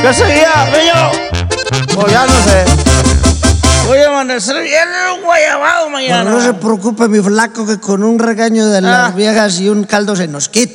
¿Qué seguía, niño? Pues ya no sé. Voy a amanecer bien en un guayabado mañana. Bueno, no se preocupe, mi flaco, que con un regaño de las viejas y un caldo se nos quita.